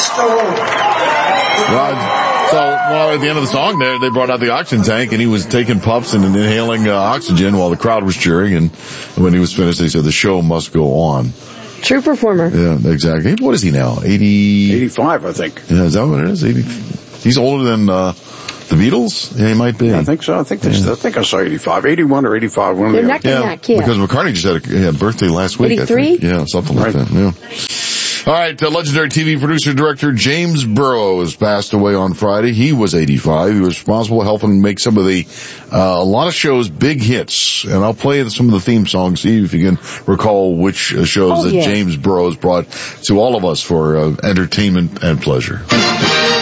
Well, at the end of the song there, they brought out the oxygen tank, and he was taking puffs and inhaling oxygen while the crowd was cheering, and when he was finished, they said, the show must go on. True performer. Yeah, exactly. What is he now? 85, I think. Yeah, is that what it is? 80? He's older than the Beatles? Yeah, he might be. Yeah, I think so. I think I saw 85. 81 or 85. One of the other. Because McCartney just had a birthday last week. 83? Yeah, something like that. Yeah. All right, legendary TV producer director James Burrows passed away on Friday. He was 85. He was responsible for helping make some of the a lot of shows big hits. And I'll play some of the theme songs, see if you can recall which shows James Burrows brought to all of us for entertainment and pleasure.